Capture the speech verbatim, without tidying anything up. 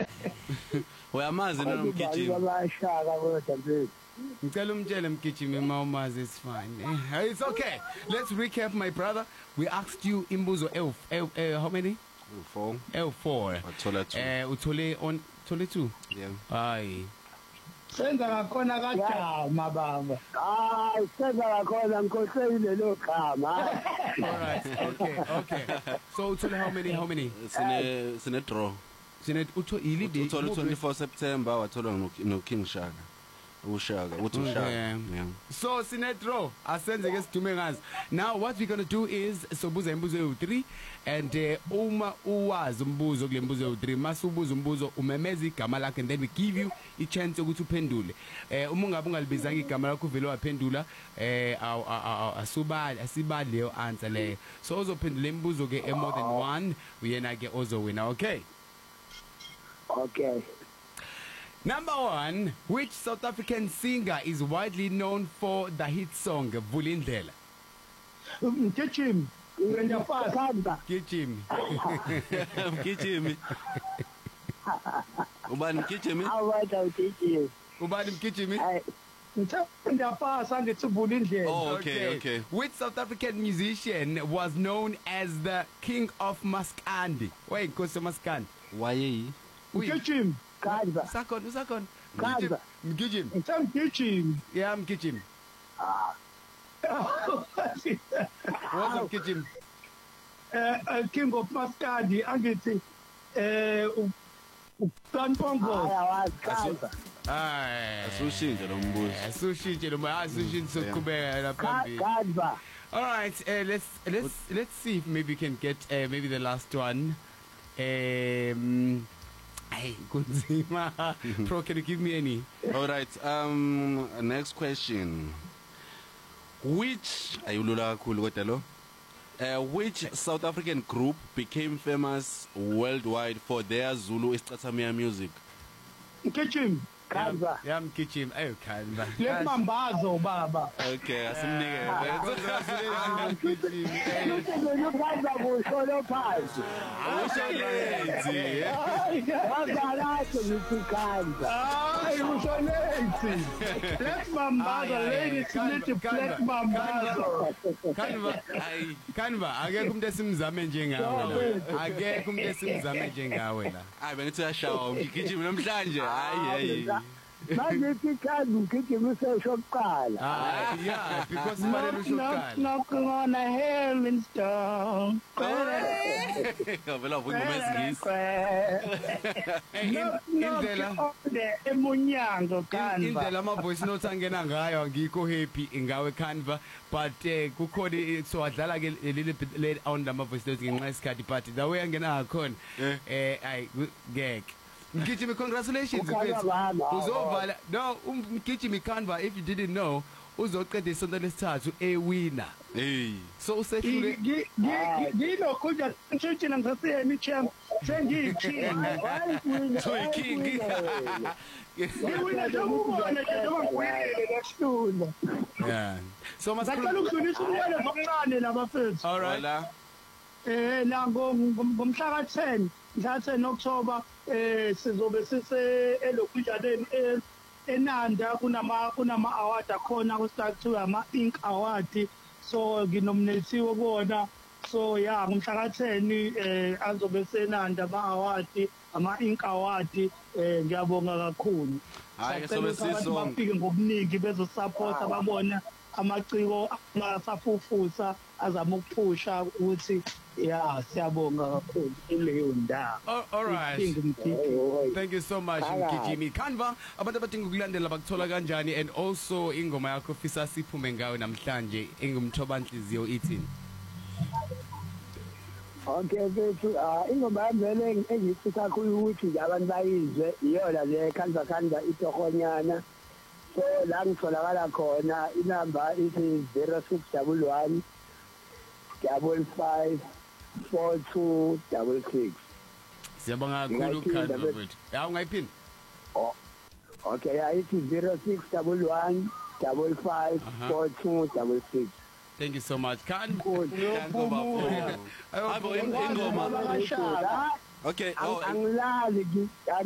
Uyamazi noma Mgijimi? Bayashaka kodwa mfethu. Ngicela umtshele Mgijimi mawumazi it's fine. Eh, it's okay. Let's recap my brother. We asked you imbuzo L uh, how many? four. L four. Wathola two. Eh uthole on thole two. Yeah. Hayi. Senza ngakhona kajama baba. Hayi senza ngakhona ngikhohlele lo gama. All right. Okay. Okay. So uthole how many how many? Sine sine draw. Sine utho ilidi. Uthola twenty-four September wathola no King Shaka. Ushaka uthi ushaka. Yeah. So sine draw asenze ke sidume ngazi. Now what we're going to do is sobuza imbuzo ewu three and uh, uma uwazi umbuzo kule mbuzo ewu three masubuza umbuzo umemeza igama lakhe and then we give you a chance ukuthi uphendule. Eh uma ungabe ungalibizanga igama lakho uvele waphendula eh asubali asibali leyo answer leyo. So uzophendula imbuzo ke more than one uyena ke ozowina. Okay. Okay. Number one, which South African singer is widely known for the hit song Vulindlela? Mgijimi. Ngenda fast. Mgijimi. Mgijimi. Ubani Mgijimi? Awatha uThijimi. Ubani Mgijimi? Ngenda fast angithi Vulindlela. Oh, okay, okay. Which South African musician was known as the King of Maskandi? Wait, Nkosi Maskandi. Why? Mgijimi. Kadza. Usakon, usakon. Kadza. Mgijimi. Mgijimi. Yeah, Mgijimi. Ah. What's Mgijimi? Eh, King of Maskandi angithi eh uPlanpongo. Hayi Kadza. Hayi. Asushinje lo mbuzo. Asushinje lo mbuzo, asushinje soqhubeka la phambili. Kadza. All right, uh, let's let's let's see if maybe we can get uh, maybe the last one. Um Hey, kunzima. Pro, can you give me any? All right. Um, next question. Which ayulula kakhulu kodwa lo? Uh, which South African group became famous worldwide for their Zulu Isicathamiya music? Mgijimi. Kadza. Yeah, Mgijimi. Ayo Khanva. Lemambazo baba. Okay, asimnike. Congratulations Mgijimi. Lo kadza kusho phansi. Awushalethi. Wazalathi ngikukhandla. Hayi usholethi. Black Mambazo ladies nithi Black Mambazo. Khanva. Hayi, Khanva, akekho umuntu esimzame njengawe la. Akekho umuntu esimzame njengawe la. Hayi bengithi uyashawa Mgijimi namhlanje. Hayi hayi. Manje ikhandla Mgijimi useshokuqala. Ah, yeah, because Marelu Shokala. Knocking on a Helen stone. Vela vungoma esingisi. Indlela emunyango Khanva. indlela ama voice notes angena ngayo ngikho happy ngawe Khanva, but kukhona so adlala ke a little bit late on the voice notes ngenxa isikhathi, but the way angena ngakhona eh ay ngeke. Mgijimi, congratulations mfethu. Uzovala no Mgijimi Khanva, if you didn't know, uzoqeda isonto lesithathu ewina. Hey. So usehlule ngilokhuja ntshintshina ngisasiyemi champ sengiyiking. So king. Ngiwina njengobona njengobuyile lehlula. Yeah. So Ngicela ukudlulisa umyalezo omncane labafethu. All right. Hola. Eh la ngomhla ka ten mhla ten October eh sizobe sise elokhujaneni eNanda kunama kunama award akhona kusithathiwe ama Ink Award, so nginominathiwe kuona. So yeah, ngomhla ka ten eh azobe seNanda ama award ama Ink Award. Eh ngiyabonga kakhulu. Hayi sobe sisonke bafike ngobuningi bezo support ababona amaciko asafufusa azama ukuphusha ukuthi yeah siyabonga kakhulu kuleyo ndawo. All right. Thank you so much Mgijimi. Khanva, abantu abadinga ukulandela bakuthola kanjani, and also ingoma yakho fisa siphume ngawe namhlanje engumthoba nhliziyo ithini? Okay bethu, ah ingoma yamvele engifisa kakhulu ukuthi abantu bayizwe iyona le Khanva Khanva itohonyana. So la ngitholakala khona inamba ithi zero six one one double five four two double six. Siyabonga kakhulu Khanva mfethu. Ya ungayiphinda? Oh. Okay, yeah, ithi zero six one one double five four two double six. Thank you so much Khanva. Abo ingoma. Okay. Angilali